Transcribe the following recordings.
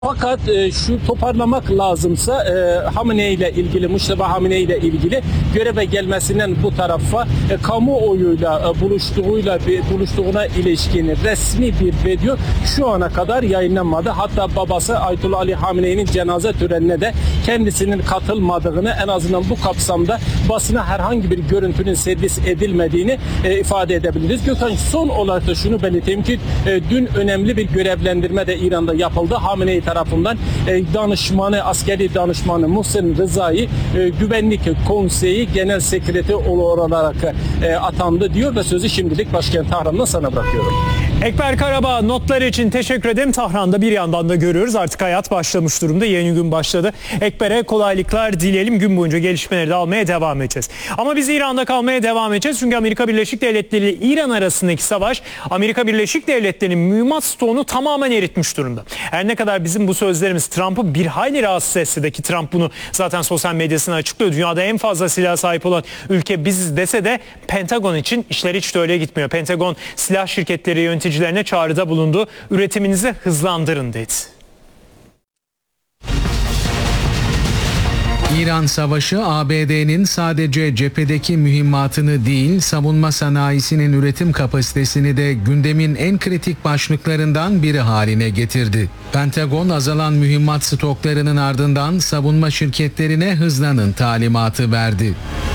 Fakat şu toparlamak lazımsa Haminey ile ilgili, Mustafa Haminey ile ilgili göreve gelmesinden bu tarafa kamuoyuyla buluştuğuna ilişkin resmi bir video şu ana kadar yayınlanmadı. Hatta babası Ayetullah Ali Haminey'in cenaze törenine de kendisinin katılmadığını, en azından bu kapsamda basına herhangi bir görüntünün servis edilmediğini ifade edebiliriz. Gökhan, son olarak da şunu belirteyim ki dün önemli bir görevlendirme de İran'da yapıldı. Haminey tarafından askeri danışmanı Muhsin Rıza'yı Güvenlik Konseyi Genel Sekreteri olarak atandı diyor ve sözü şimdilik başkent Tahran'dan sana bırakıyorum. Ekber Karabağ notları için teşekkür ederim. Tahran'da bir yandan da görüyoruz artık hayat başlamış durumda. Yeni gün başladı. Ekber'e kolaylıklar dileyelim. Gün boyunca gelişmeleri de almaya devam edeceğiz. Ama biz İran'da kalmaya devam edeceğiz. Çünkü Amerika Birleşik Devletleri ile İran arasındaki savaş Amerika Birleşik Devletleri'nin mühimmat stoğunu tamamen eritmiş durumda. Her ne kadar bizim bu sözlerimiz Trump'ı bir hayli rahatsız etse de, ki Trump bunu zaten sosyal medyasına açıklıyor. Dünyada en fazla silah sahip olan ülke biziz dese de Pentagon için işler hiç de öyle gitmiyor. Pentagon silah şirketleri yöneticilerine çağrıda bulundu. Üretiminizi hızlandırın dedi. İran Savaşı ABD'nin sadece cephedeki mühimmatını değil, savunma sanayisinin üretim kapasitesini de gündemin en kritik başlıklarından biri haline getirdi. Pentagon azalan mühimmat stoklarının ardından savunma şirketlerine hızlanın talimatı verdi.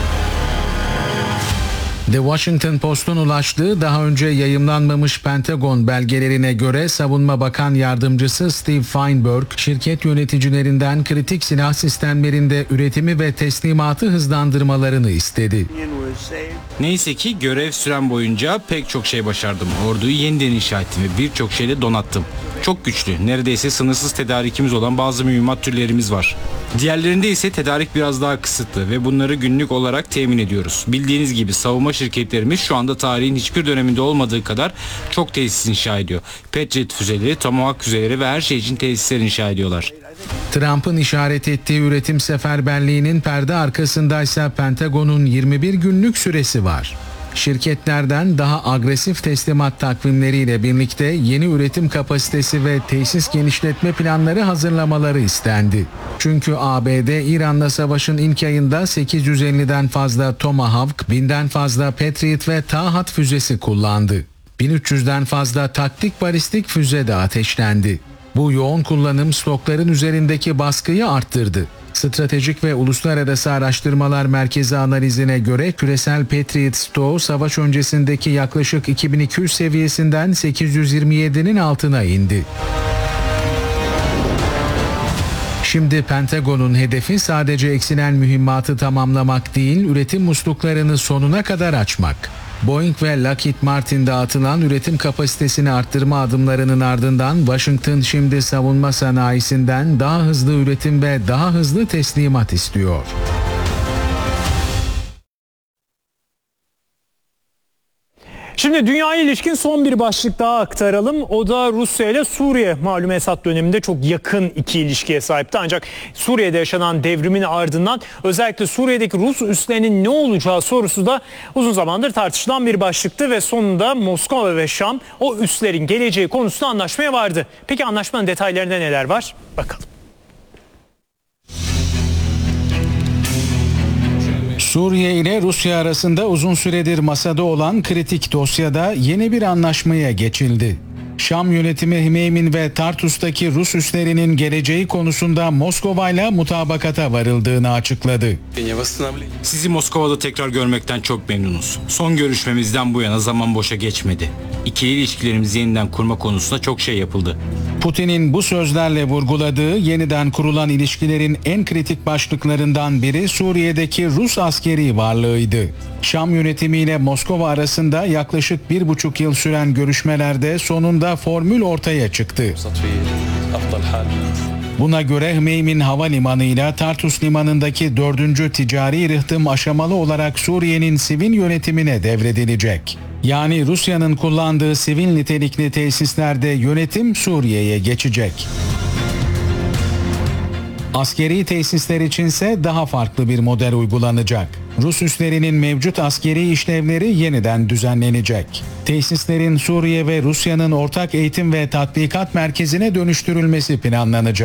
The Washington Post'un ulaştığı daha önce yayımlanmamış Pentagon belgelerine göre Savunma Bakan Yardımcısı Steve Feinberg, şirket yöneticilerinden kritik silah sistemlerinde üretimi ve teslimatı hızlandırmalarını istedi. Neyse ki görev sürem boyunca pek çok şey başardım. Orduyu yeniden inşa ettim ve birçok şeyle donattım. Çok güçlü, neredeyse sınırsız tedarikimiz olan bazı mühimmat türlerimiz var. Diğerlerinde ise tedarik biraz daha kısıtlı ve bunları günlük olarak temin ediyoruz. Bildiğiniz gibi savunma şirketlerimiz şu anda tarihin hiçbir döneminde olmadığı kadar çok tesis inşa ediyor. Patriot füzeleri, Tomahawk füzeleri ve her şey için tesisler inşa ediyorlar. Trump'ın işaret ettiği üretim seferberliğinin perde arkasındaysa Pentagon'un 21 günlük süresi var. Şirketlerden daha agresif teslimat takvimleriyle birlikte yeni üretim kapasitesi ve tesis genişletme planları hazırlamaları istendi. Çünkü ABD İran'la savaşın ilk ayında 850'den fazla Tomahawk, 1000'den fazla Patriot ve Tahat füzesi kullandı. 1300'den fazla taktik balistik füze de ateşlendi. Bu yoğun kullanım stokların üzerindeki baskıyı arttırdı. Stratejik ve Uluslararası Araştırmalar Merkezi analizine göre küresel Patriot stoğu savaş öncesindeki yaklaşık 2200 seviyesinden 827'nin altına indi. Şimdi Pentagon'un hedefi sadece eksilen mühimmatı tamamlamak değil, üretim musluklarını sonuna kadar açmak. Boeing ve Lockheed Martin'de atılan üretim kapasitesini arttırma adımlarının ardından Washington şimdi savunma sanayisinden daha hızlı üretim ve daha hızlı teslimat istiyor. Şimdi dünyaya ilişkin son bir başlık daha aktaralım. O da Rusya ile Suriye. Malum Esad döneminde çok yakın iki ilişkiye sahipti. Ancak Suriye'de yaşanan devrimin ardından özellikle Suriye'deki Rus üslerinin ne olacağı sorusu da uzun zamandır tartışılan bir başlıktı. Ve sonunda Moskova ve Şam o üslerin geleceği konusunda anlaşmaya vardı. Peki anlaşmanın detaylarında neler var? Bakalım. Suriye ile Rusya arasında uzun süredir masada olan kritik dosyada yeni bir anlaşmaya geçildi. Şam yönetimi Hmeymin ve Tartus'taki Rus üslerinin geleceği konusunda Moskova ile mutabakata varıldığını açıkladı. Sizi Moskova'da tekrar görmekten çok memnunuz. Son görüşmemizden bu yana zaman boşa geçmedi. İkili ilişkilerimizi yeniden kurma konusunda çok şey yapıldı. Putin'in bu sözlerle vurguladığı yeniden kurulan ilişkilerin en kritik başlıklarından biri Suriye'deki Rus askeri varlığıydı. Şam yönetimiyle Moskova arasında yaklaşık 1,5 yıl süren görüşmelerde sonunda formül ortaya çıktı. Buna göre Hmeymin Havalimanı ile Tartus Limanı'ndaki 4. ticari rıhtım aşamalı olarak Suriye'nin sivil yönetimine devredilecek. Yani Rusya'nın kullandığı sivil nitelikli tesislerde yönetim Suriye'ye geçecek. Askeri tesisler içinse daha farklı bir model uygulanacak. Rus üslerinin mevcut askeri işlevleri yeniden düzenlenecek. Tesislerin Suriye ve Rusya'nın ortak eğitim ve tatbikat merkezine dönüştürülmesi planlanacak.